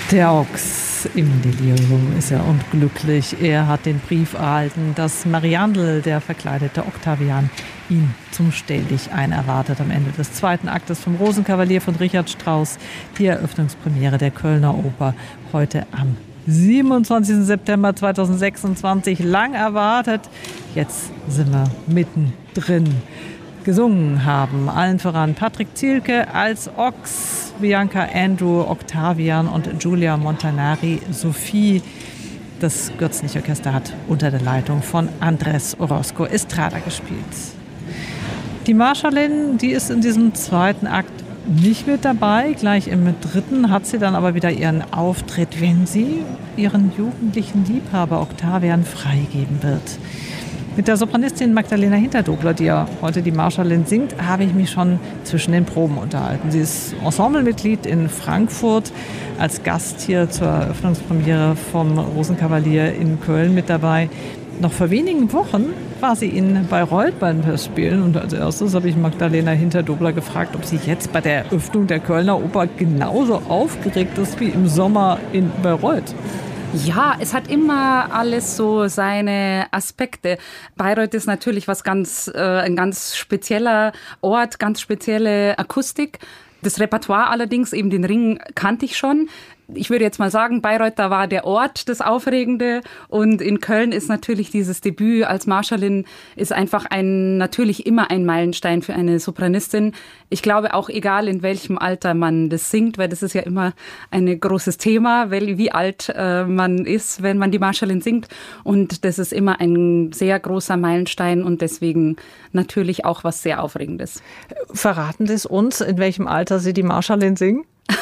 Der Ochs im Delirium ist er unglücklich. Er hat den Brief erhalten, dass Mariandel, der verkleidete Octavian, ihn zum Stelldichein erwartet am Ende des zweiten Aktes vom Rosenkavalier von Richard Strauss. Die Eröffnungspremiere der Kölner Oper heute am 27. September 2026. Lang erwartet. Jetzt sind wir mittendrin. Gesungen haben allen voran Patrick Zielke als Ochs, Bianca Andrew, Octavian und Giulia Montanari, Sophie. Das Gürzenich-Orchester hat unter der Leitung von Andrés Orozco Estrada gespielt. Die Marschallin, die ist in diesem zweiten Akt nicht mit dabei. Gleich im dritten hat sie dann aber wieder ihren Auftritt, wenn sie ihren jugendlichen Liebhaber Octavian freigeben wird. Mit der Sopranistin Magdalena Hinterdobler, die ja heute die Marschallin singt, habe ich mich schon zwischen den Proben unterhalten. Sie ist Ensemblemitglied in Frankfurt, als Gast hier zur Eröffnungspremiere vom Rosenkavalier in Köln mit dabei. Noch vor wenigen Wochen war sie in Bayreuth beim Festspielen und als erstes habe ich Magdalena Hinterdobler gefragt, ob sie jetzt bei der Eröffnung der Kölner Oper genauso aufgeregt ist wie im Sommer in Bayreuth. Ja, es hat immer alles so seine Aspekte. Bayreuth ist natürlich ein ganz spezieller Ort, ganz spezielle Akustik. Das Repertoire allerdings, eben den Ring, kannte ich schon. Ich würde jetzt mal sagen, Bayreuth, da war der Ort das Aufregende und in Köln ist natürlich dieses Debüt als Marschallin ist einfach natürlich immer ein Meilenstein für eine Sopranistin. Ich glaube auch, egal in welchem Alter man das singt, weil das ist ja immer ein großes Thema, wie alt man ist, wenn man die Marschallin singt, und das ist immer ein sehr großer Meilenstein und deswegen natürlich auch was sehr Aufregendes. Verraten Sie es uns, in welchem Alter Sie die Marschallin singen?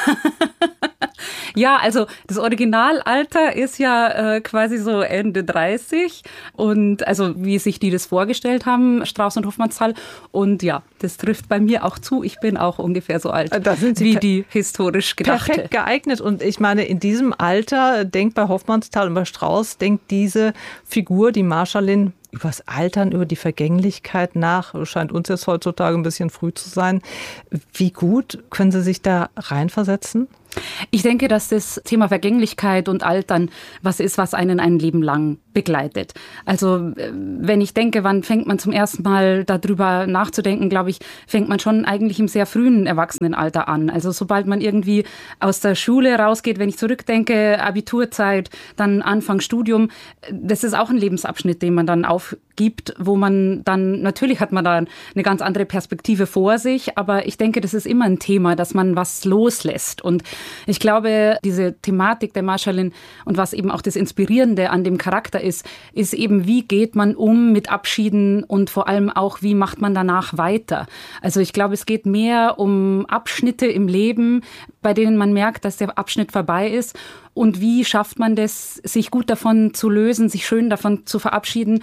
Ja, also das Originalalter ist ja quasi so Ende 30 und also wie sich die das vorgestellt haben, Strauss und Hofmannsthal, und ja, das trifft bei mir auch zu. Ich bin auch ungefähr so alt wie die historisch gedachte. Perfekt geeignet, und ich meine, in diesem Alter denkt bei Hofmannsthal und bei Strauss, denkt diese Figur, die Marschallin, übers Altern, über die Vergänglichkeit nach. Scheint uns jetzt heutzutage ein bisschen früh zu sein. Wie gut können Sie sich da reinversetzen? Ich denke, dass das Thema Vergänglichkeit und Altern was ist, was einen ein Leben lang begleitet. Also wenn ich denke, wann fängt man zum ersten Mal darüber nachzudenken, glaube ich, fängt man schon eigentlich im sehr frühen Erwachsenenalter an. Also sobald man irgendwie aus der Schule rausgeht, wenn ich zurückdenke, Abiturzeit, dann Anfang Studium, das ist auch ein Lebensabschnitt, den man dann aufgibt, wo man dann, natürlich hat man da eine ganz andere Perspektive vor sich, aber ich denke, das ist immer ein Thema, dass man was loslässt. Und ich glaube, diese Thematik der Marschallin und was eben auch das Inspirierende an dem Charakter ist eben, wie geht man um mit Abschieden und vor allem auch, wie macht man danach weiter. Also ich glaube, es geht mehr um Abschnitte im Leben, bei denen man merkt, dass der Abschnitt vorbei ist, und wie schafft man das, sich gut davon zu lösen, sich schön davon zu verabschieden,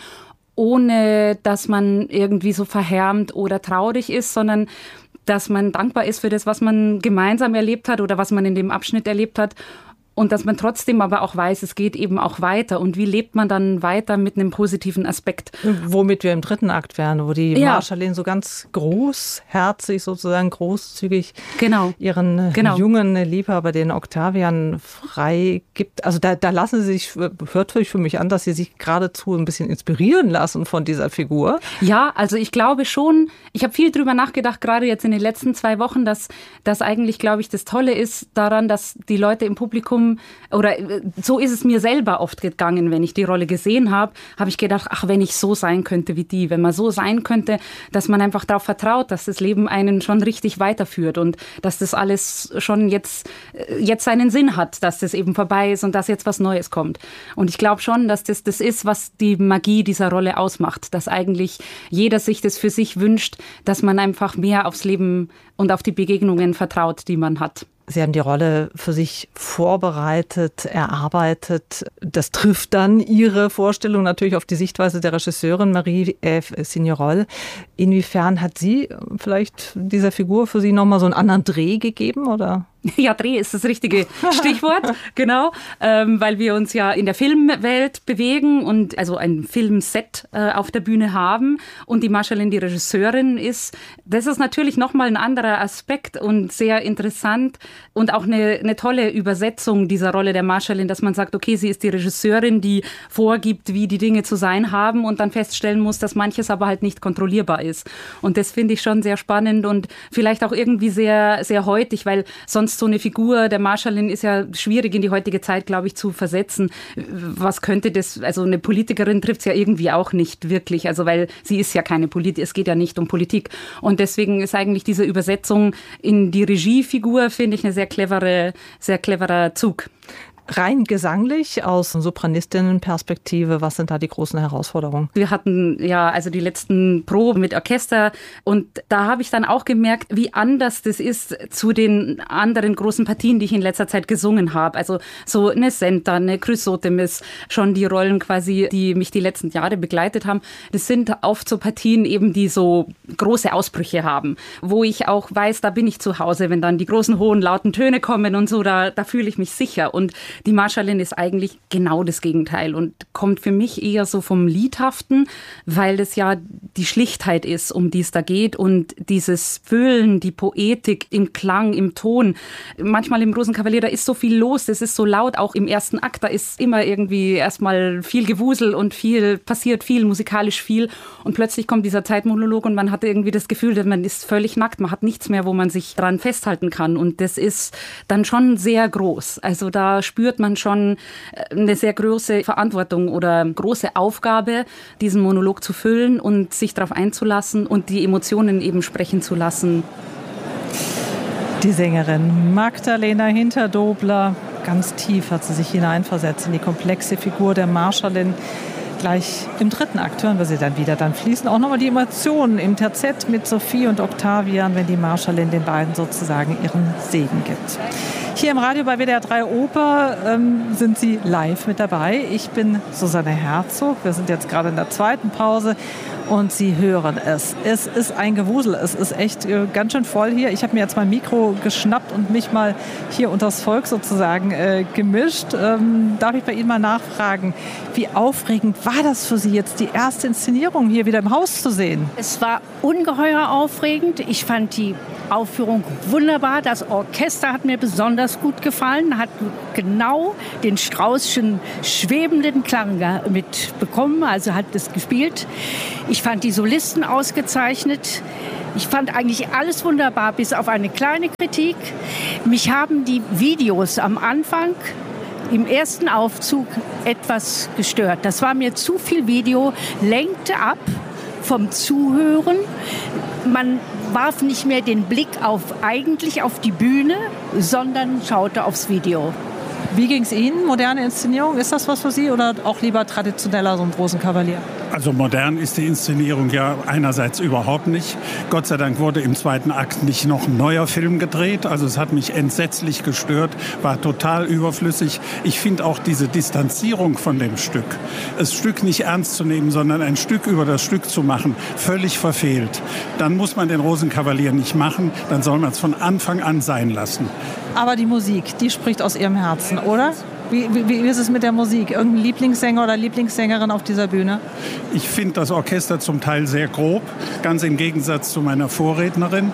ohne dass man irgendwie so verhärmt oder traurig ist, sondern dass man dankbar ist für das, was man gemeinsam erlebt hat oder was man in dem Abschnitt erlebt hat. Und dass man trotzdem aber auch weiß, es geht eben auch weiter. Und wie lebt man dann weiter mit einem positiven Aspekt? Womit wir im dritten Akt wären, wo die Marschallin so ganz großherzig, sozusagen großzügig ihren jungen Liebhaber, den Octavian, frei gibt. Also da lassen Sie sich, hört für mich an, dass Sie sich geradezu ein bisschen inspirieren lassen von dieser Figur. Ja, also ich glaube schon, ich habe viel drüber nachgedacht, gerade jetzt in den letzten 2 Wochen, dass eigentlich, glaube ich, das Tolle ist daran, dass die Leute im Publikum, oder so ist es mir selber oft gegangen, wenn ich die Rolle gesehen habe, habe ich gedacht, ach, wenn ich so sein könnte wie die, wenn man so sein könnte, dass man einfach darauf vertraut, dass das Leben einen schon richtig weiterführt und dass das alles schon jetzt seinen Sinn hat, dass das eben vorbei ist und dass jetzt was Neues kommt. Und ich glaube schon, dass das ist, was die Magie dieser Rolle ausmacht, dass eigentlich jeder sich das für sich wünscht, dass man einfach mehr aufs Leben und auf die Begegnungen vertraut, die man hat. Sie haben die Rolle für sich vorbereitet, erarbeitet. Das trifft dann Ihre Vorstellung natürlich auf die Sichtweise der Regisseurin Marie-Ève Signerol. Inwiefern hat sie vielleicht dieser Figur für Sie nochmal so einen anderen Dreh gegeben, oder? Ja, Dreh ist das richtige Stichwort, genau, weil wir uns ja in der Filmwelt bewegen und also ein Filmset auf der Bühne haben und die Marschallin die Regisseurin ist. Das ist natürlich nochmal ein anderer Aspekt und sehr interessant und auch eine tolle Übersetzung dieser Rolle der Marschallin, dass man sagt, okay, sie ist die Regisseurin, die vorgibt, wie die Dinge zu sein haben und dann feststellen muss, dass manches aber halt nicht kontrollierbar ist. Und das finde ich schon sehr spannend und vielleicht auch irgendwie sehr, sehr heutig, weil sonst so eine Figur der Marschallin ist ja schwierig in die heutige Zeit, glaube ich, zu versetzen. Was könnte das, also eine Politikerin trifft es ja irgendwie auch nicht wirklich, also weil sie ist ja keine Politikerin, es geht ja nicht um Politik. Und deswegen ist eigentlich diese Übersetzung in die Regiefigur, finde ich, eine sehr cleverer Zug. Rein gesanglich, aus Sopranistinnenperspektive, was sind da die großen Herausforderungen? Wir hatten ja also die letzten Proben mit Orchester und da habe ich dann auch gemerkt, wie anders das ist zu den anderen großen Partien, die ich in letzter Zeit gesungen habe. Also so eine Senta, eine Chrysothemis, schon die Rollen quasi, die mich die letzten Jahre begleitet haben. Das sind oft so Partien eben, die so große Ausbrüche haben, wo ich auch weiß, da bin ich zu Hause, wenn dann die großen, hohen, lauten Töne kommen und so, da fühle ich mich sicher. Und die Marschallin ist eigentlich genau das Gegenteil und kommt für mich eher so vom Liedhaften, weil das ja die Schlichtheit ist, um die es da geht und dieses Füllen, die Poetik im Klang, im Ton. Manchmal im Rosenkavalier, da ist so viel los, das ist so laut, auch im ersten Akt, da ist immer irgendwie erstmal viel Gewusel und passiert viel, musikalisch viel und plötzlich kommt dieser Zeitmonolog und man hat irgendwie das Gefühl, dass man ist völlig nackt, man hat nichts mehr, wo man sich dran festhalten kann und das ist dann schon sehr groß. Also da spürt man schon eine sehr große Verantwortung oder große Aufgabe, diesen Monolog zu füllen und sich darauf einzulassen und die Emotionen eben sprechen zu lassen. Die Sängerin Magdalena Hinterdobler, ganz tief hat sie sich hineinversetzt in die komplexe Figur der Marschallin. Gleich im dritten Akt hören wir sie dann wieder. Dann fließen auch nochmal die Emotionen im Terzett mit Sophie und Octavian, wenn die Marschallin den beiden sozusagen ihren Segen gibt. Hier im Radio bei WDR 3 Oper sind Sie live mit dabei. Ich bin Susanne Herzog. Wir sind jetzt gerade in der zweiten Pause und Sie hören es. Es ist ein Gewusel. Es ist echt ganz schön voll hier. Ich habe mir jetzt mein Mikro geschnappt und mich mal hier unters Volk sozusagen gemischt. Darf ich bei Ihnen mal nachfragen, wie aufregend war das für Sie jetzt, die erste Inszenierung hier wieder im Haus zu sehen? Es war ungeheuer aufregend. Ich fand die Aufführung wunderbar. Das Orchester hat mir besonders gut gefallen, hat genau den Straußschen schwebenden Klang mitbekommen, also hat es gespielt. Ich fand die Solisten ausgezeichnet. Ich fand eigentlich alles wunderbar, bis auf eine kleine Kritik. Mich haben die Videos am Anfang im ersten Aufzug etwas gestört. Das war mir zu viel Video, lenkte ab vom Zuhören. Man warf nicht mehr den Blick eigentlich auf die Bühne, sondern schaute aufs Video. Wie ging es Ihnen? Moderne Inszenierung, ist das was für Sie oder auch lieber traditioneller, so ein Rosenkavalier? Also modern ist die Inszenierung ja einerseits überhaupt nicht. Gott sei Dank wurde im zweiten Akt nicht noch ein neuer Film gedreht. Also es hat mich entsetzlich gestört, war total überflüssig. Ich finde auch diese Distanzierung von dem Stück, das Stück nicht ernst zu nehmen, sondern ein Stück über das Stück zu machen, völlig verfehlt. Dann muss man den Rosenkavalier nicht machen, dann soll man es von Anfang an sein lassen. Aber die Musik, die spricht aus Ihrem Herzen, oder? Wie ist es mit der Musik? Irgendein Lieblingssänger oder Lieblingssängerin auf dieser Bühne? Ich finde das Orchester zum Teil sehr grob, ganz im Gegensatz zu meiner Vorrednerin.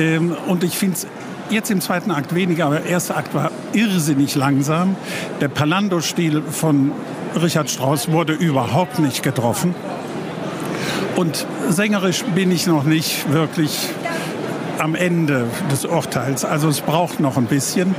Und ich finde es jetzt im zweiten Akt weniger, aber der erste Akt war irrsinnig langsam. Der Palando-Stil von Richard Strauss wurde überhaupt nicht getroffen. Und sängerisch bin ich noch nicht wirklich am Ende des Urteils. Also es braucht noch ein bisschen.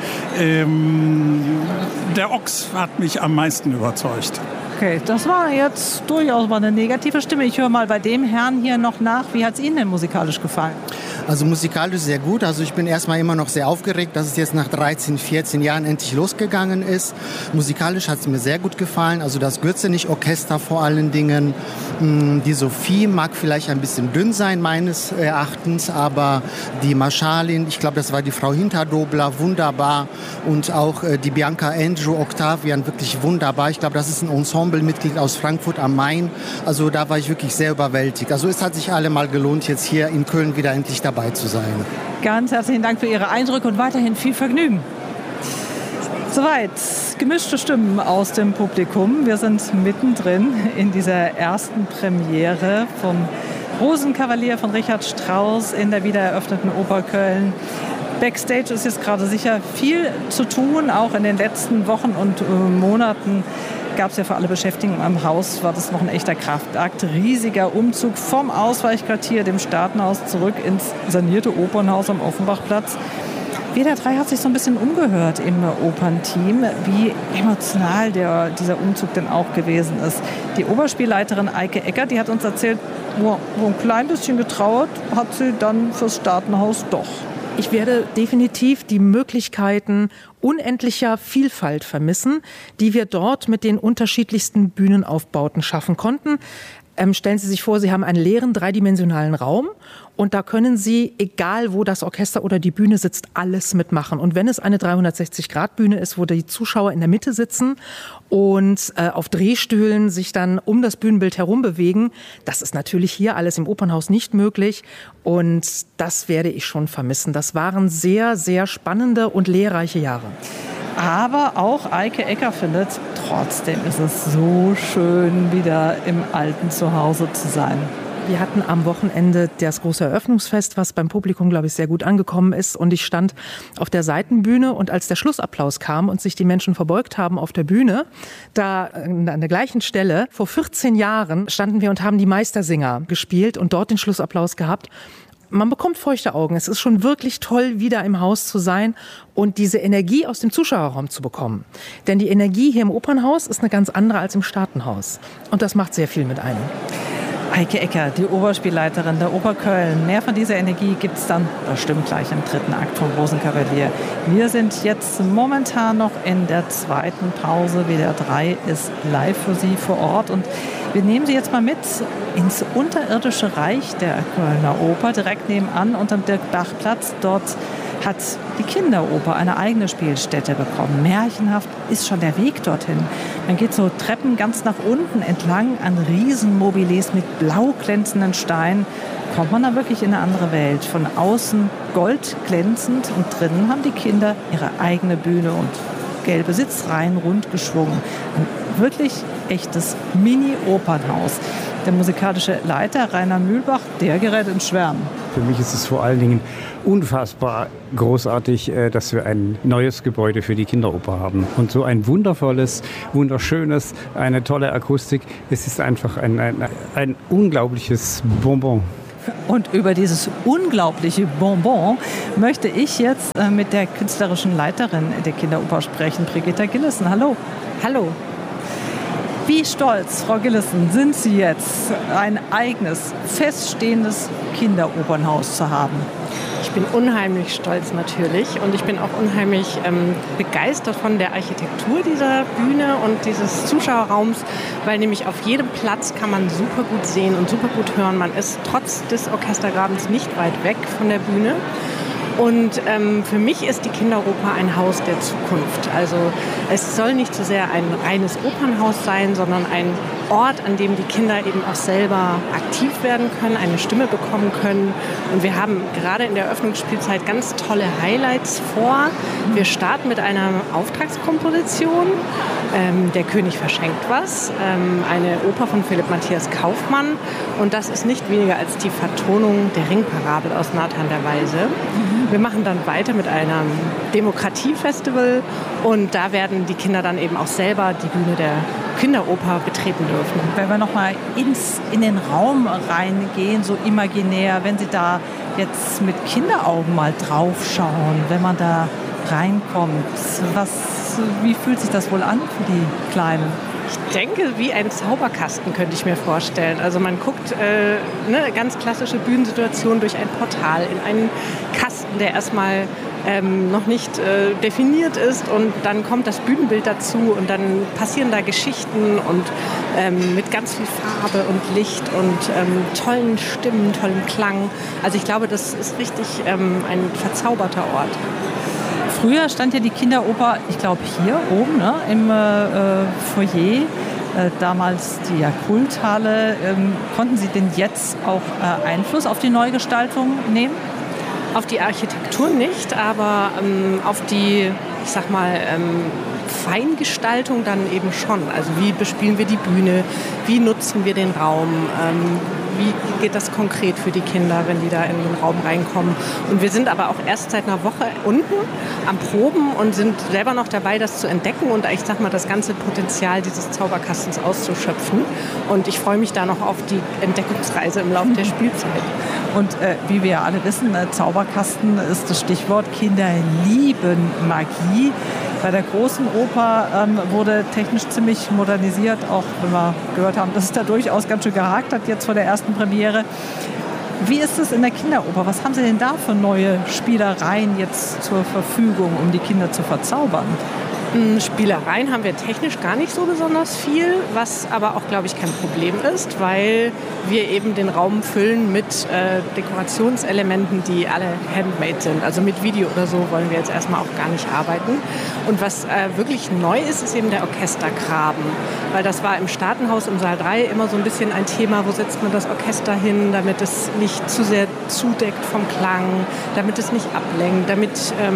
Der Ochs hat mich am meisten überzeugt. Okay, das war jetzt durchaus mal eine negative Stimme. Ich höre mal bei dem Herrn hier noch nach. Wie hat es Ihnen denn musikalisch gefallen? Also musikalisch sehr gut. Also ich bin erstmal immer noch sehr aufgeregt, dass es jetzt nach 13, 14 Jahren endlich losgegangen ist. Musikalisch hat es mir sehr gut gefallen. Also das Gürzenich-Orchester vor allen Dingen. Die Sophie mag vielleicht ein bisschen dünn sein, meines Erachtens, aber die Marschallin, ich glaube, das war die Frau Hinterdobler, wunderbar. Und auch die Bianca Andrew, Octavian, wirklich wunderbar. Ich glaube, das ist ein Ensemblemitglied aus Frankfurt am Main. Also da war ich wirklich sehr überwältigt. Also es hat sich allemal gelohnt, jetzt hier in Köln wieder endlich dabei zu sein. Ganz herzlichen Dank für Ihre Eindrücke und weiterhin viel Vergnügen. Soweit gemischte Stimmen aus dem Publikum. Wir sind mittendrin in dieser ersten Premiere vom Rosenkavalier von Richard Strauss in der wiedereröffneten Oper Köln. Backstage ist jetzt gerade sicher viel zu tun. Auch in den letzten Wochen und Monaten gab es ja für alle Beschäftigten am Haus, war das noch ein echter Kraftakt. Riesiger Umzug vom Ausweichquartier, dem Staatenhaus, zurück ins sanierte Opernhaus am Offenbachplatz. WDR3 hat sich so ein bisschen umgehört im Opernteam, wie emotional dieser Umzug denn auch gewesen ist. Die Oberspielleiterin Eike Ecker, die hat uns erzählt, so ein klein bisschen getrauert hat sie dann fürs Staatenhaus doch. Ich werde definitiv die Möglichkeiten unendlicher Vielfalt vermissen, die wir dort mit den unterschiedlichsten Bühnenaufbauten schaffen konnten. Stellen Sie sich vor, Sie haben einen leeren dreidimensionalen Raum und da können Sie, egal wo das Orchester oder die Bühne sitzt, alles mitmachen. Und wenn es eine 360-Grad-Bühne ist, wo die Zuschauer in der Mitte sitzen und auf Drehstühlen sich dann um das Bühnenbild herum bewegen, das ist natürlich hier alles im Opernhaus nicht möglich und das werde ich schon vermissen. Das waren sehr, sehr spannende und lehrreiche Jahre. Aber auch Eike Ecker findet, trotzdem ist es so schön, wieder im alten Zuhause zu sein. Wir hatten am Wochenende das große Eröffnungsfest, was beim Publikum, glaube ich, sehr gut angekommen ist. Und ich stand auf der Seitenbühne und als der Schlussapplaus kam und sich die Menschen verbeugt haben auf der Bühne, da an der gleichen Stelle, vor 14 Jahren standen wir und haben die Meistersinger gespielt und dort den Schlussapplaus gehabt. Man bekommt feuchte Augen. Es ist schon wirklich toll, wieder im Haus zu sein und diese Energie aus dem Zuschauerraum zu bekommen. Denn die Energie hier im Opernhaus ist eine ganz andere als im Staatenhaus. Und das macht sehr viel mit einem. Eike Ecker, die Oberspielleiterin der Oper Köln. Mehr von dieser Energie gibt es dann bestimmt gleich im dritten Akt vom Rosenkavalier. Wir sind jetzt momentan noch in der zweiten Pause. WDR3 ist live für Sie vor Ort und wir nehmen Sie jetzt mal mit ins unterirdische Reich der Kölner Oper, direkt nebenan unterm Dirk-Bach-Platz. Dort hat die Kinderoper eine eigene Spielstätte bekommen. Märchenhaft ist schon der Weg dorthin. Man geht so Treppen ganz nach unten entlang an Riesenmobiles mit blau glänzenden Steinen. Kommt man da wirklich in eine andere Welt. Von außen goldglänzend und drinnen haben die Kinder ihre eigene Bühne und gelbe Sitzreihen rund geschwungen. Ein wirklich echtes Mini-Opernhaus. Der musikalische Leiter Rainer Mühlbach, der gerät ins Schwärmen. Für mich ist es vor allen Dingen unfassbar großartig, dass wir ein neues Gebäude für die Kinderoper haben. Und so ein wundervolles, wunderschönes, eine tolle Akustik. Es ist einfach ein unglaubliches Bonbon. Und über dieses unglaubliche Bonbon möchte ich jetzt mit der künstlerischen Leiterin der Kinderoper sprechen, Brigitta Gillessen. Hallo. Hallo. Wie stolz, Frau Gillessen, sind Sie jetzt, ein eigenes, feststehendes Kinderopernhaus zu haben? Ich bin unheimlich stolz natürlich und ich bin auch unheimlich begeistert von der Architektur dieser Bühne und dieses Zuschauerraums, weil nämlich auf jedem Platz kann man super gut sehen und super gut hören. Man ist trotz des Orchestergrabens nicht weit weg von der Bühne. Und für mich ist die Kinderoper ein Haus der Zukunft. Also es soll nicht so sehr ein reines Opernhaus sein, sondern ein Ort, an dem die Kinder eben auch selber aktiv werden können, eine Stimme bekommen können. Und wir haben gerade in der Eröffnungsspielzeit ganz tolle Highlights vor. Wir starten mit einer Auftragskomposition, Der König verschenkt was, eine Oper von Philipp Matthias Kaufmann. Und das ist nicht weniger als die Vertonung der Ringparabel aus Nathan der Weise. Wir machen dann weiter mit einem Demokratiefestival und da werden die Kinder dann eben auch selber die Bühne der Kinderoper betreten dürfen. Wenn wir noch mal in den Raum reingehen, so imaginär, wenn Sie da jetzt mit Kinderaugen mal drauf schauen, wenn man da reinkommt, wie fühlt sich das wohl an für die Kleinen? Ich denke, wie ein Zauberkasten könnte ich mir vorstellen. Also man guckt eine ganz klassische Bühnensituation durch ein Portal in einen Kasten, der erstmal noch nicht definiert ist und dann kommt das Bühnenbild dazu und dann passieren da Geschichten und mit ganz viel Farbe und Licht und tollen Stimmen, tollen Klang. Also ich glaube, das ist richtig ein verzauberter Ort. Früher stand ja die Kinderoper, ich glaube hier oben, ne, im Foyer, damals die Kulthalle. Konnten Sie denn jetzt auch Einfluss auf die Neugestaltung nehmen? Auf die Architektur nicht, aber auf die, ich sag mal, Feingestaltung dann eben schon. Also wie bespielen wir die Bühne, wie nutzen wir den Raum, wie geht das konkret für die Kinder, wenn die da in den Raum reinkommen. Und wir sind aber auch erst seit einer Woche unten am Proben und sind selber noch dabei, das zu entdecken und ich sag mal, das ganze Potenzial dieses Zauberkastens auszuschöpfen. Und ich freue mich da noch auf die Entdeckungsreise im Laufe der Spielzeit. Und wie wir ja alle wissen, Zauberkasten ist das Stichwort. Kinder lieben Magie. Bei der großen Oper wurde technisch ziemlich modernisiert, auch wenn wir gehört haben, dass es da durchaus ganz schön gehakt hat jetzt vor der ersten Premiere. Wie ist es in der Kinderoper? Was haben Sie denn da für neue Spielereien jetzt zur Verfügung, um die Kinder zu verzaubern? Spielereien haben wir technisch gar nicht so besonders viel, was aber auch, glaube ich, kein Problem ist, weil wir eben den Raum füllen mit Dekorationselementen, die alle handmade sind. Also mit Video oder so wollen wir jetzt erstmal auch gar nicht arbeiten. Und was wirklich neu ist, ist eben der Orchestergraben, weil das war im Staatenhaus im Saal 3 immer so ein bisschen ein Thema, wo setzt man das Orchester hin, damit es nicht zu sehr zudeckt vom Klang, damit es nicht ablenkt, damit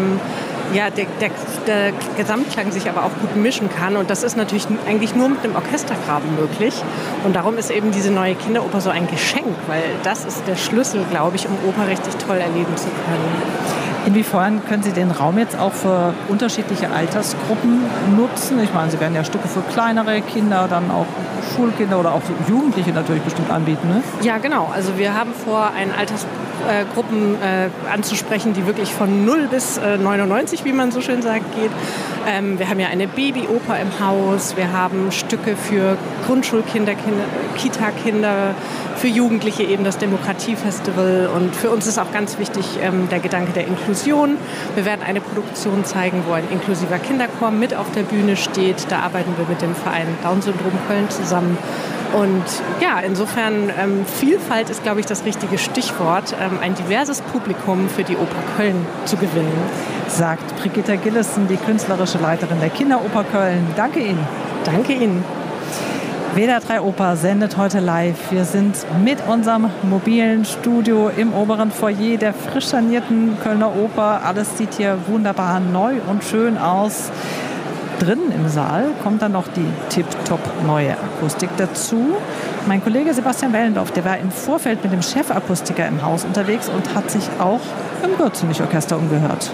der Gesamtklang sich aber auch gut mischen kann. Und das ist natürlich eigentlich nur mit einem Orchestergraben möglich. Und darum ist eben diese neue Kinderoper so ein Geschenk, weil das ist der Schlüssel, glaube ich, um Oper richtig toll erleben zu können. Inwiefern können Sie den Raum jetzt auch für unterschiedliche Altersgruppen nutzen? Ich meine, Sie werden ja Stücke für kleinere Kinder, dann auch Schulkinder oder auch Jugendliche natürlich bestimmt anbieten, ne? Ja, genau. Also wir haben vor, eine Altersgruppen anzusprechen, die wirklich von 0 bis 99, wie man so schön sagt, geht. Wir haben ja eine Babyoper im Haus. Wir haben Stücke für Grundschulkinder, Kita-Kinder, für Jugendliche eben das Demokratiefestival. Und für uns ist auch ganz wichtig der Gedanke der Inklusion. Wir werden eine Produktion zeigen, wo ein inklusiver Kinderchor mit auf der Bühne steht. Da arbeiten wir mit dem Verein Down-Syndrom Köln zusammen. Und ja, insofern Vielfalt ist, glaube ich, das richtige Stichwort, ein diverses Publikum für die Oper Köln zu gewinnen. Sagt Brigitta Gillessen, die künstlerische Leiterin der Kinderoper Köln. Danke Ihnen. Danke Ihnen. WDR 3 Oper sendet heute live. Wir sind mit unserem mobilen Studio im oberen Foyer der frisch sanierten Kölner Oper. Alles sieht hier wunderbar neu und schön aus. Drinnen im Saal kommt dann noch die tipptopp neue Akustik dazu. Mein Kollege Sebastian Wellendorf, der war im Vorfeld mit dem Chefakustiker im Haus unterwegs und hat sich auch im Gürzenich-Orchester umgehört.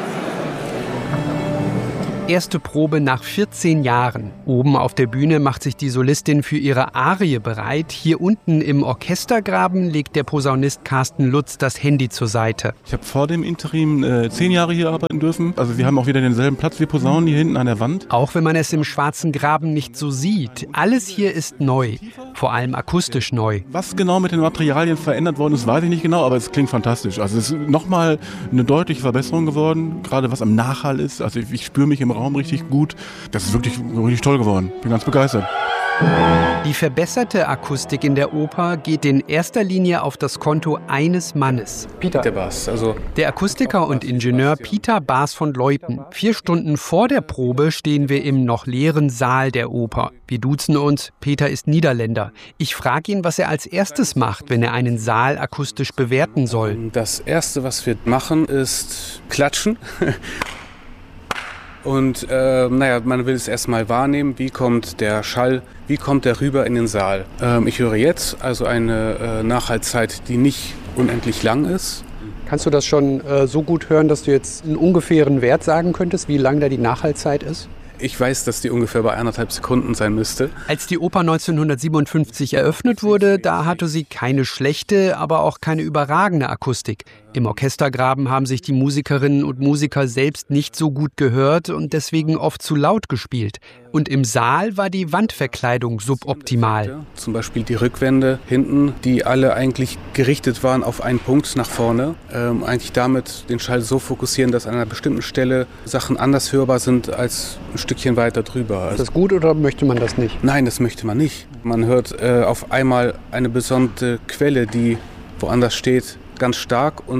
Erste Probe nach 14 Jahren. Oben auf der Bühne macht sich die Solistin für ihre Arie bereit. Hier unten im Orchestergraben legt der Posaunist Carsten Lutz das Handy zur Seite. Ich habe vor dem Interim 10 Jahre hier arbeiten dürfen. Also wir haben auch wieder denselben Platz wie Posaunen hier hinten an der Wand. Auch wenn man es im Schwarzen Graben nicht so sieht. Alles hier ist neu. Vor allem akustisch neu. Was genau mit den Materialien verändert worden ist, weiß ich nicht genau, aber es klingt fantastisch. Also es ist nochmal eine deutliche Verbesserung geworden, gerade was am Nachhall ist. Also ich spüre mich im Raum richtig gut. Das ist wirklich toll geworden. Bin ganz begeistert. Die verbesserte Akustik in der Oper geht in erster Linie auf das Konto eines Mannes. Peter Baas. Der Akustiker und Ingenieur Peter Baas von Leuten. 4 Stunden vor der Probe stehen wir im noch leeren Saal der Oper. Wir duzen uns. Peter ist Niederländer. Ich frage ihn, was er als erstes macht, wenn er einen Saal akustisch bewerten soll. Das Erste, was wir machen, ist klatschen. Und man will es erstmal wahrnehmen, wie kommt der Schall, wie kommt der rüber in den Saal. Ich höre jetzt also eine Nachhallzeit, die nicht unendlich lang ist. Kannst du das schon so gut hören, dass du jetzt einen ungefähren Wert sagen könntest, wie lang da die Nachhallzeit ist? Ich weiß, dass die ungefähr bei 1,5 Sekunden sein müsste. Als die Oper 1957 eröffnet wurde, da hatte sie keine schlechte, aber auch keine überragende Akustik. Im Orchestergraben haben sich die Musikerinnen und Musiker selbst nicht so gut gehört und deswegen oft zu laut gespielt. Und im Saal war die Wandverkleidung suboptimal. Zum Beispiel die Rückwände hinten, die alle eigentlich gerichtet waren auf einen Punkt nach vorne. Eigentlich damit den Schall so fokussieren, dass an einer bestimmten Stelle Sachen anders hörbar sind als ein Stückchen weiter drüber. Ist das gut oder möchte man das nicht? Nein, das möchte man nicht. Man hört auf einmal eine besondere Quelle, die woanders steht, ganz stark und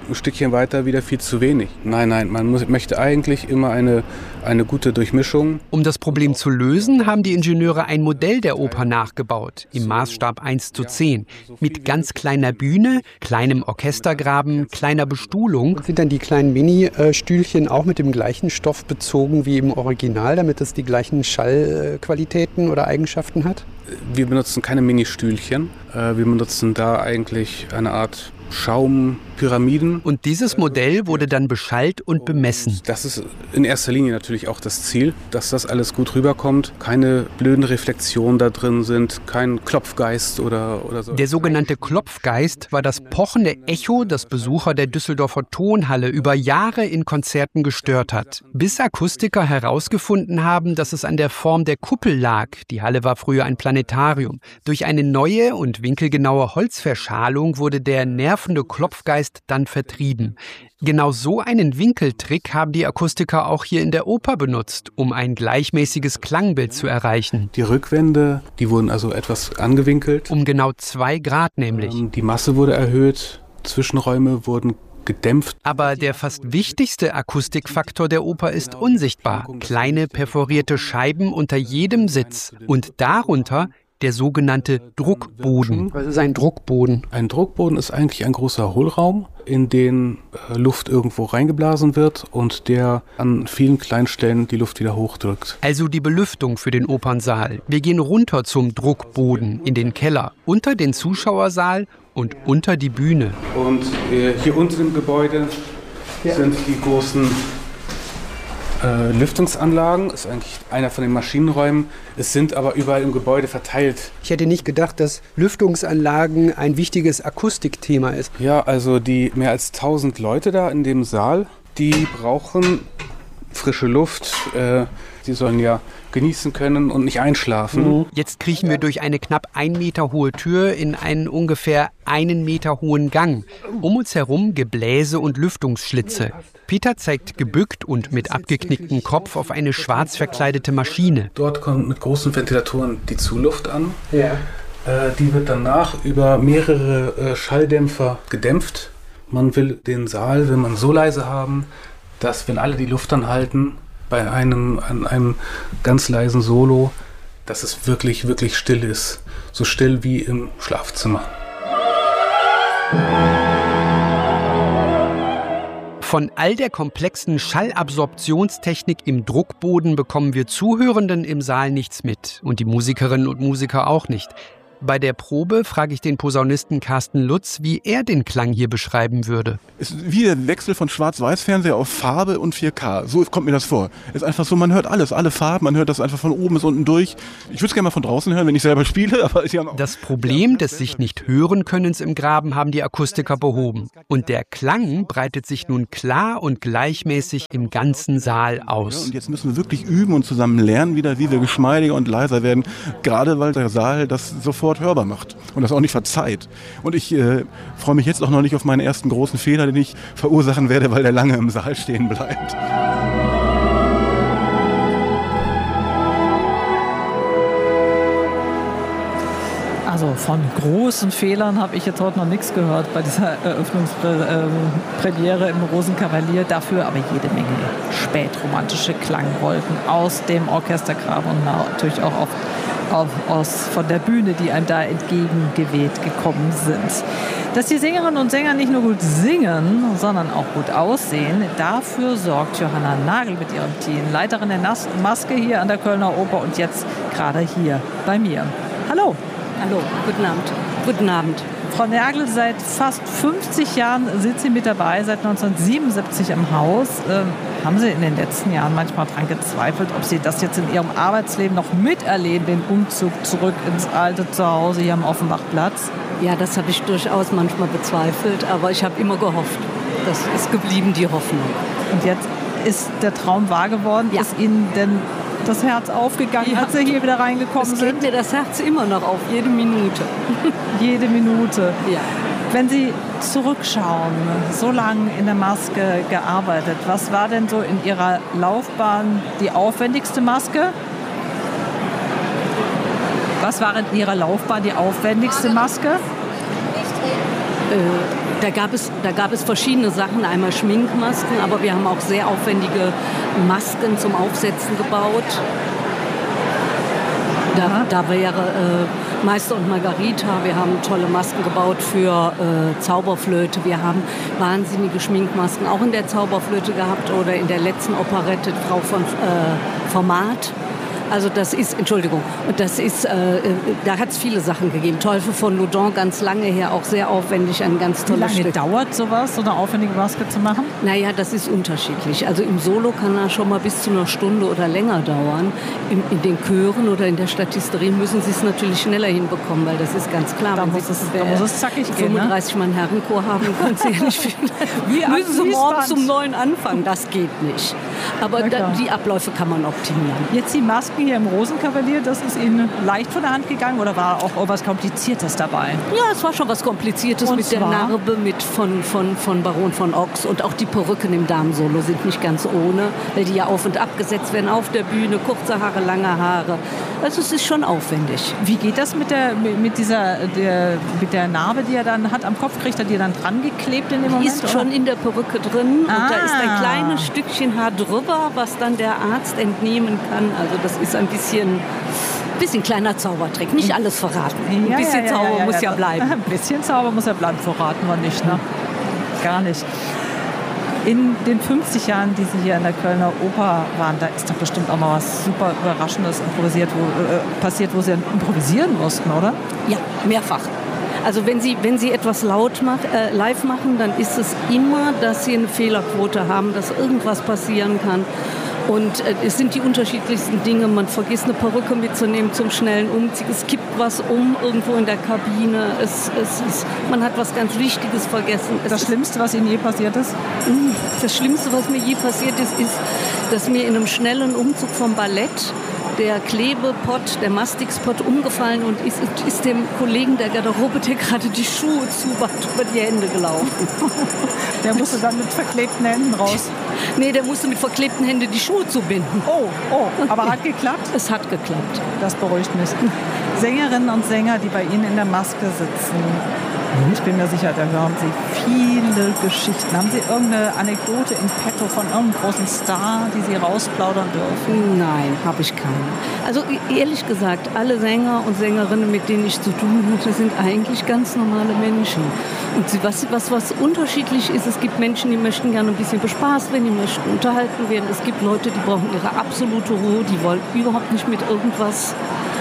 ein Stückchen weiter wieder viel zu wenig. Nein, möchte eigentlich immer eine gute Durchmischung. Um das Problem zu lösen, haben die Ingenieure ein Modell der Oper nachgebaut, im Maßstab 1:10, mit ganz kleiner Bühne, kleinem Orchestergraben, kleiner Bestuhlung. Und sind dann die kleinen Mini-Stühlchen auch mit dem gleichen Stoff bezogen wie im Original, damit es die gleichen Schallqualitäten oder Eigenschaften hat? Wir benutzen keine Mini-Stühlchen. Wir benutzen da eigentlich eine Art Schaumpyramiden. Und dieses Modell wurde dann beschallt und bemessen. Das ist in erster Linie natürlich auch das Ziel, dass das alles gut rüberkommt. Keine blöden Reflexionen da drin sind, kein Klopfgeist oder so. Der sogenannte Klopfgeist war das pochende Echo, das Besucher der Düsseldorfer Tonhalle über Jahre in Konzerten gestört hat. Bis Akustiker herausgefunden haben, dass es an der Form der Kuppel lag. Die Halle war früher ein Planetarium. Durch eine neue und winkelgenaue Holzverschalung wurde der nervende Klopfgeist dann vertrieben. Genau so einen Winkeltrick haben die Akustiker auch hier in der Oper benutzt, um ein gleichmäßiges Klangbild zu erreichen. Die Rückwände, die wurden also etwas angewinkelt. Um genau 2 Grad nämlich. Die Masse wurde erhöht, Zwischenräume wurden gedämpft. Aber der fast wichtigste Akustikfaktor der Oper ist unsichtbar. Kleine perforierte Scheiben unter jedem Sitz und darunter der sogenannte Druckboden. Was ist ein Druckboden? Ein Druckboden ist eigentlich ein großer Hohlraum, in den Luft irgendwo reingeblasen wird und der an vielen kleinen Stellen die Luft wieder hochdrückt. Also die Belüftung für den Opernsaal. Wir gehen runter zum Druckboden, in den Keller, unter den Zuschauersaal und unter die Bühne. Und hier unten im Gebäude sind die großen Lüftungsanlagen, ist eigentlich einer von den Maschinenräumen. Es sind aber überall im Gebäude verteilt. Ich hätte nicht gedacht, dass Lüftungsanlagen ein wichtiges Akustikthema ist. Ja, also die mehr als 1000 Leute da in dem Saal, die brauchen frische Luft. Sie sollen ja genießen können und nicht einschlafen. Jetzt kriechen wir durch eine knapp 1 Meter hohe Tür in einen ungefähr 1 Meter hohen Gang. Um uns herum Gebläse und Lüftungsschlitze. Peter zeigt gebückt und mit abgeknicktem Kopf auf eine schwarz verkleidete Maschine. Dort kommt mit großen Ventilatoren die Zuluft an. Ja. Die wird danach über mehrere Schalldämpfer gedämpft. Man will den Saal, will man so leise haben, dass, wenn alle die Luft anhalten, an einem ganz leisen Solo, dass es wirklich, wirklich still ist. So still wie im Schlafzimmer. Von all der komplexen Schallabsorptionstechnik im Druckboden bekommen wir Zuhörenden im Saal nichts mit und die Musikerinnen und Musiker auch nicht. Bei der Probe frage ich den Posaunisten Carsten Lutz, wie er den Klang hier beschreiben würde. Es ist wie der Wechsel von Schwarz-Weiß-Fernseher auf Farbe und 4K. So kommt mir das vor. Es ist einfach so, man hört alles, alle Farben, man hört das einfach von oben bis unten durch. Ich würde es gerne mal von draußen hören, wenn ich selber spiele. Aber das Problem des sich nicht hören Könnens im Graben haben die Akustiker behoben. Und der Klang breitet sich nun klar und gleichmäßig im ganzen Saal aus. Ja, und jetzt müssen wir wirklich üben und zusammen lernen wieder, wie wir geschmeidiger und leiser werden. Gerade weil der Saal das sofort hörbar macht und das auch nicht verzeiht. Und ich freue mich jetzt auch noch nicht auf meinen ersten großen Fehler, den ich verursachen werde, weil der lange im Saal stehen bleibt. Also von großen Fehlern habe ich jetzt heute noch nichts gehört bei dieser Eröffnungspremiere im Rosenkavalier. Dafür aber jede Menge spätromantische Klangwolken aus dem Orchestergraben und natürlich auch von der Bühne, die einem da entgegengeweht gekommen sind. Dass die Sängerinnen und Sänger nicht nur gut singen, sondern auch gut aussehen, dafür sorgt Johanna Nagel mit ihrem Team, Leiterin der Maske hier an der Kölner Oper und jetzt gerade hier bei mir. Hallo. Hallo, guten Abend. Guten Abend. Frau Nagel, seit fast 50 Jahren sind Sie mit dabei, seit 1977 im Haus. Haben Sie in den letzten Jahren manchmal daran gezweifelt, ob Sie das jetzt in Ihrem Arbeitsleben noch miterleben, den Umzug zurück ins alte Zuhause hier am Offenbachplatz? Ja, das habe ich durchaus manchmal bezweifelt, aber ich habe immer gehofft. Das ist geblieben, die Hoffnung. Und jetzt ist der Traum wahr geworden? Ja. Ist Ihnen denn das Herz aufgegangen, als Sie hier wieder reingekommen sind? Es geht mir das Herz immer noch auf, jede Minute. Jede Minute. Ja. Wenn Sie zurückschauen, so lange in der Maske gearbeitet, was war denn so in Ihrer Laufbahn die aufwendigste Maske? Was war in Ihrer Laufbahn die aufwendigste Maske? Da gab es verschiedene Sachen, einmal Schminkmasken, aber wir haben auch sehr aufwendige Masken zum Aufsetzen gebaut. Da wäre Meister und Margarita, wir haben tolle Masken gebaut für Zauberflöte, wir haben wahnsinnige Schminkmasken auch in der Zauberflöte gehabt oder in der letzten Operette Frau von Format. Also das ist, Entschuldigung, da hat es viele Sachen gegeben. Teufel von Loudun, ganz lange her, auch sehr aufwendig, ein ganz tolles Stück. Wie lange dauert sowas, so eine aufwendige Maske zu machen? Naja, das ist unterschiedlich. Also im Solo kann das schon mal bis zu einer Stunde oder länger dauern. In den Chören oder in der Statisterie müssen sie es natürlich schneller hinbekommen, weil das ist ganz klar. Da muss es zackig gehen, 35 Mann Herrenchor haben, können sie ja nicht viel. Müssen sie morgens um 9 anfangen, das geht nicht. Aber die Abläufe kann man optimieren. Jetzt die Masken hier im Rosenkavalier, das ist Ihnen leicht von der Hand gegangen oder war auch was Kompliziertes dabei? Ja, es war schon was Kompliziertes und mit der Narbe von Baron von Ochs und auch die Perücken im Damensolo sind nicht ganz ohne, weil die ja auf und ab gesetzt werden auf der Bühne, kurze Haare, lange Haare. Also es ist schon aufwendig. Wie geht das mit der Narbe, die er dann hat am Kopf? Kriegt er die dann dran geklebt in dem Moment? Die ist schon in der Perücke drin und da ist ein kleines Stückchen Haar drüber, was dann der Arzt entnehmen kann. Also das ist ein bisschen kleiner Zaubertrick. Nicht alles verraten. Ein bisschen Zauber muss ja bleiben. Ein bisschen Zauber muss ja bleiben, verraten wir nicht. Ne? Gar nicht. In den 50 Jahren, die Sie hier in der Kölner Oper waren, da ist doch bestimmt auch mal was super Überraschendes passiert, wo Sie improvisieren mussten, oder? Ja, mehrfach. Also wenn Sie etwas live machen, dann ist es immer, dass Sie eine Fehlerquote haben, dass irgendwas passieren kann. Und es sind die unterschiedlichsten Dinge. Man vergisst eine Perücke mitzunehmen zum schnellen Umzug. Es kippt was irgendwo in der Kabine. Man hat was ganz Wichtiges vergessen. Das Schlimmste, was Ihnen je passiert ist? Das Schlimmste, was mir je passiert ist, dass mir in einem schnellen Umzug vom Ballett der Klebepott, der Mastixpott umgefallen und ist dem Kollegen der Garderobe, der gerade die Schuhe zuband, über die Hände gelaufen. Der musste dann mit verklebten Händen raus? Nee, der musste mit verklebten Händen die Schuhe zubinden. Oh, aber hat geklappt? Es hat geklappt. Das beruhigt mich. Sängerinnen und Sänger, die bei Ihnen in der Maske sitzen, ich bin mir sicher, da hören Sie viele Geschichten. Haben Sie irgendeine Anekdote in petto von irgendeinem großen Star, die Sie rausplaudern dürfen? Nein, habe ich keine. Also ehrlich gesagt, alle Sänger und Sängerinnen, mit denen ich zu tun hatte, sind eigentlich ganz normale Menschen. Und was unterschiedlich ist, es gibt Menschen, die möchten gerne ein bisschen bespaßt werden, die möchten unterhalten werden. Es gibt Leute, die brauchen ihre absolute Ruhe, die wollen überhaupt nicht mit irgendwas.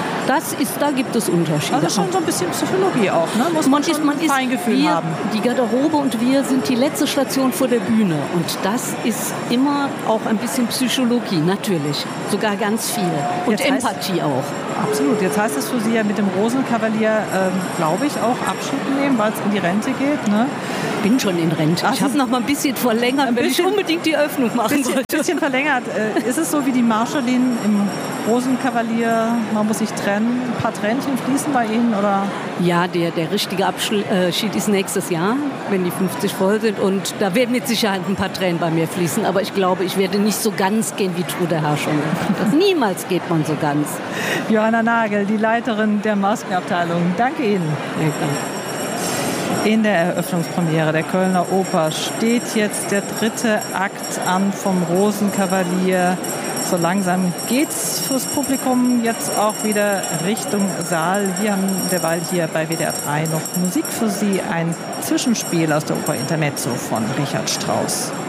Da gibt es Unterschiede. Also schon so ein bisschen Psychologie auch, ne? Muss man schon ein Feingefühl haben. Die Garderobe und wir sind die letzte Station vor der Bühne. Und das ist immer auch ein bisschen Psychologie, natürlich. Sogar ganz viel. Und Empathie auch. Absolut. Jetzt heißt es für Sie ja mit dem Rosenkavalier, glaube ich, auch Abschied nehmen, weil es in die Rente geht, ne? Ich bin schon in Rente. Ich habe noch mal ein bisschen verlängert, wenn ich unbedingt die Öffnung machen sollte. Ein bisschen verlängert. Ist es so wie die Marschallin im Rosenkavalier, man muss sich trennen, ein paar Tränchen fließen bei Ihnen, oder? Ja, der richtige Abschied ist nächstes Jahr, wenn die 50 voll sind. Und da werden mit Sicherheit ein paar Tränen bei mir fließen. Aber ich glaube, ich werde nicht so ganz gehen wie Trude Herrschung. Niemals geht man so ganz. Johanna Nagel, die Leiterin der Maskenabteilung. Danke Ihnen. Ja, danke. In der Eröffnungspremiere der Kölner Oper steht jetzt der 3. Akt an vom Rosenkavalier. So langsam geht's fürs Publikum jetzt auch wieder Richtung Saal. Wir haben derweil hier bei WDR 3 noch Musik für Sie, ein Zwischenspiel aus der Oper Intermezzo von Richard Strauss.